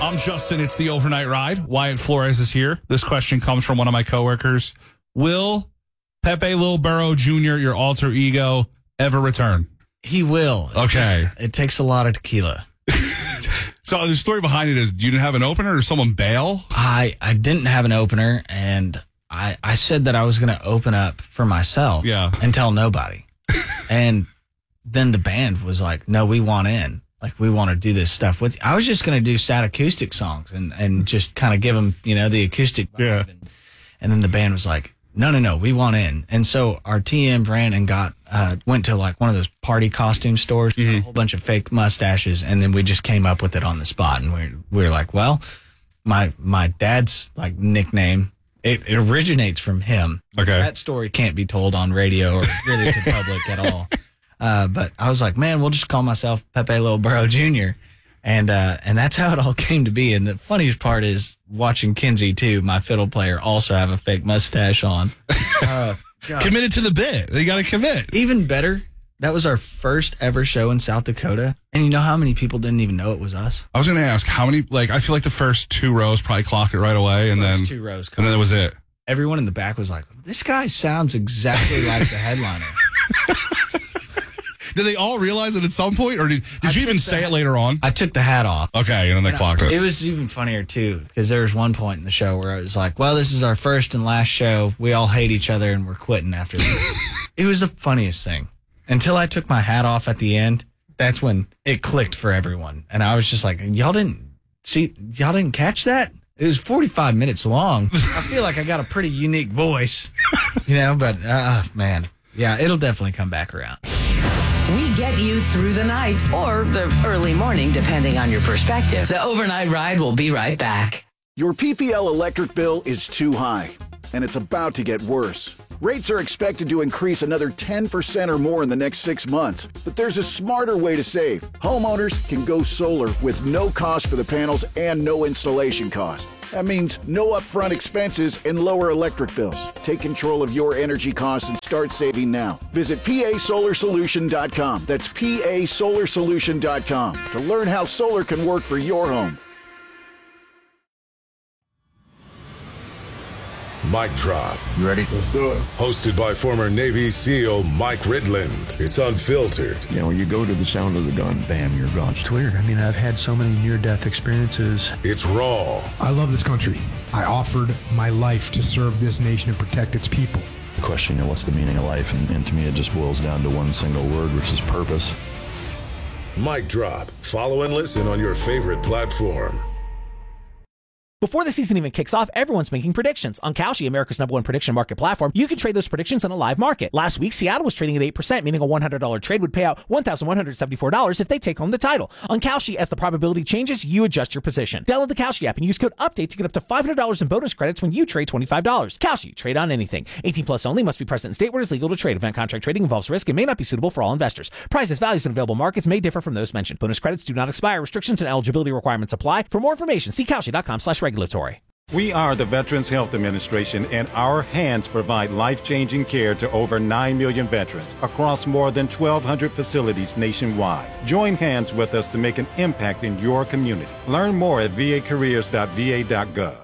I'm Justin. It's the Overnight Ride. Wyatt Flores is here. This question comes from one of my coworkers. Will Pepe Lil Burrow Jr., your alter ego, ever return? He will. Okay. It takes a lot of tequila. So the story behind it is you didn't have an opener or someone bail? I didn't have an opener, and I said that I was going to open up for myself and tell nobody. And then the band was like, no, we want in. Like, we want to do this stuff with you. I was just going to do sad acoustic songs and just kind of give them, the acoustic vibe. Yeah. And then the band was like, no, we want in. And so our TM ran and went to like one of those party costume stores, a whole bunch of fake mustaches, and then we just came up with it on the spot. And we were like, well, my dad's like nickname, it originates from him. Okay. That story can't be told on radio or really to public at all. But I was like, man, we'll just call myself Pepe Lil Burrow Jr. And that's how it all came to be. And the funniest part is watching Kinsey, too, my fiddle player, also have a fake mustache on. Committed to the bit. They got to commit. Even better, that was our first ever show in South Dakota. And you know how many people didn't even know it was us? I was going to ask, how many, I feel like the first 2 rows probably clocked it right away. And then 2 rows. And then that was it. Everyone in the back was like, this guy sounds exactly like the headliner. Did they all realize it at some point, or did you even say it later on? I took the hat off. Okay, and then they clocked it. It was even funnier, too, because there was one point in the show where I was like, well, this is our first and last show. We all hate each other, and we're quitting after this. It was the funniest thing. Until I took my hat off at the end, that's when it clicked for everyone. And I was just like, y'all didn't catch that? It was 45 minutes long. I feel like I got a pretty unique voice, but, man. Yeah, it'll definitely come back around. We get you through the night or the early morning, depending on your perspective. The Overnight Ride will be right back. Your PPL electric bill is too high, and it's about to get worse. Rates are expected to increase another 10% or more in the next 6 months. But there's a smarter way to save. Homeowners can go solar with no cost for the panels and no installation cost. That means no upfront expenses and lower electric bills. Take control of your energy costs and start saving now. Visit PASolarSolution.com. That's PASolarSolution.com to learn how solar can work for your home. Mic Drop. You ready? Let's do it. Hosted by former Navy SEAL Mike Ridland. It's unfiltered. When you go to the sound of the gun, bam, you're gone. It's weird. I've had so many near-death experiences. It's raw. I love this country. I offered my life to serve this nation and protect its people. The question, what's the meaning of life? And to me, it just boils down to one single word, which is purpose. Mic Drop. Follow and listen on your favorite platform. Before the season even kicks off, everyone's making predictions. On Kalshi, America's #1 prediction market platform, you can trade those predictions on a live market. Last week, Seattle was trading at 8%, meaning a $100 trade would pay out $1,174 if they take home the title. On Kalshi, as the probability changes, you adjust your position. Download the Kalshi app and use code UPDATE to get up to $500 in bonus credits when you trade $25. Kalshi, trade on anything. 18 plus only, must be present in state where it is legal to trade. Event contract trading involves risk and may not be suitable for all investors. Prices, values, and available markets may differ from those mentioned. Bonus credits do not expire. Restrictions and eligibility requirements apply. For more information, see Kalshi.com/regulatory. We are the Veterans Health Administration, and our hands provide life-changing care to over 9 million veterans across more than 1,200 facilities nationwide. Join hands with us to make an impact in your community. Learn more at vacareers.va.gov.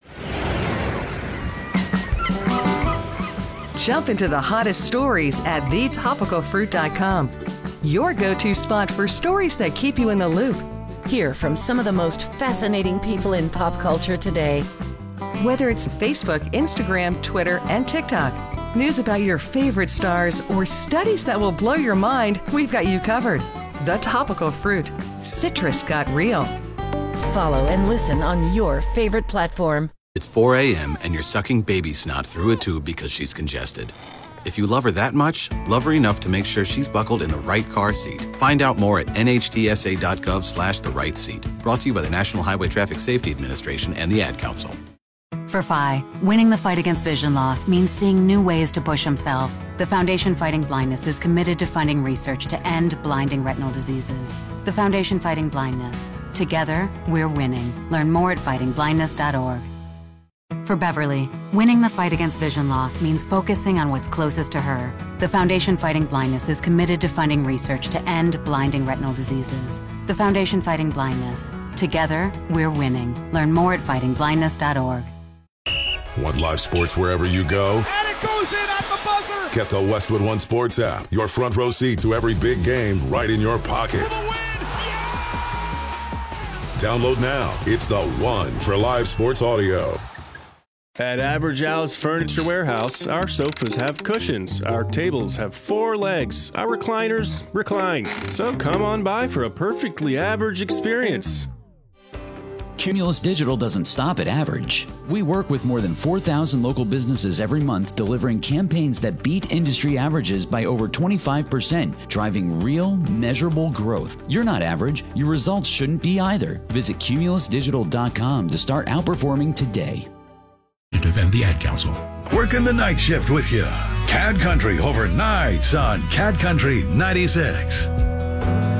Jump into the hottest stories at thetopicalfruit.com. Your go-to spot for stories that keep you in the loop. Hear from some of the most fascinating people in pop culture today. Whether it's Facebook, Instagram, Twitter, and TikTok, news about your favorite stars, or studies that will blow your mind, we've got you covered. The Topical Fruit. Citrus got real. Follow and listen on your favorite platform. It's 4 a.m. and you're sucking baby snot through a tube because she's congested. If you love her that much, love her enough to make sure she's buckled in the right car seat. Find out more at nhtsa.gov/the-right-seat. Brought to you by the National Highway Traffic Safety Administration and the Ad Council. For Phi, winning the fight against vision loss means seeing new ways to push himself. The Foundation Fighting Blindness is committed to funding research to end blinding retinal diseases. The Foundation Fighting Blindness. Together, we're winning. Learn more at fightingblindness.org. For Beverly, winning the fight against vision loss means focusing on what's closest to her. The Foundation Fighting Blindness is committed to funding research to end blinding retinal diseases. The Foundation Fighting Blindness. Together, we're winning. Learn more at fightingblindness.org. Want live sports wherever you go? And it goes in at the buzzer! Get the Westwood One Sports app. Your front row seat to every big game right in your pocket. Download now. It's the one for live sports audio. At Average Al's Furniture Warehouse, our sofas have cushions, our tables have 4 legs, our recliners recline. So come on by for a perfectly average experience. Cumulus Digital doesn't stop at average. We work with more than 4,000 local businesses every month, delivering campaigns that beat industry averages by over 25%, driving real, measurable growth. You're not average. Your results shouldn't be either. Visit cumulusdigital.com to start outperforming today. And the Ad Council. Working the night shift with you. CAD Country overnights on CAD Country 96.